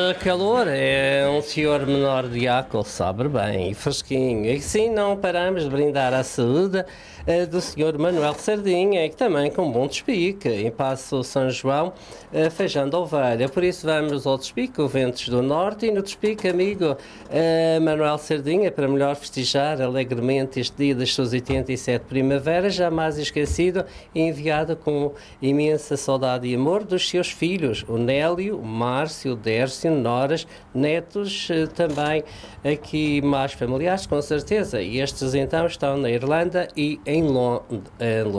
calor, é um senhor menor de álcool, sabe bem, e fresquinho. E sim, não paramos de brindar à saúde do senhor Manuel Sardinha, que também com bom despique, em Paço São João, feijão de ovelha. Por isso vamos ao despique, o Ventos do Norte, e no despique, amigo Manuel Sardinha, para melhor festejar alegremente este dia das suas 87 primaveras, jamais esquecido, enviado com imensa saudade e amor dos seus filhos, o Nélio, o Márcio, o Dércio, noras, netos, também aqui mais familiares, com certeza. E estes então estão na Irlanda e em Londres.